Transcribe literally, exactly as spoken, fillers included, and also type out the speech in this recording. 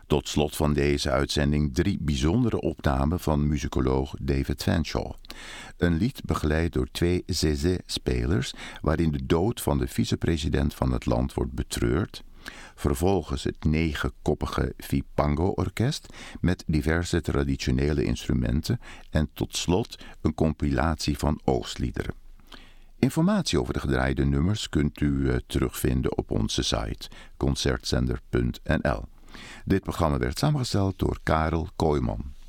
Tot slot van deze uitzending drie bijzondere opnamen van muzikoloog David Fanshawe. Een lied begeleid door twee zeze-spelers waarin de dood van de vicepresident van het land wordt betreurd. Vervolgens het negenkoppige Vipango-orkest met diverse traditionele instrumenten en tot slot een compilatie van oogstliederen. Informatie over de gedraaide nummers kunt u uh, terugvinden op onze site concertzender punt n l. Dit programma werd samengesteld door Karel Kooijman.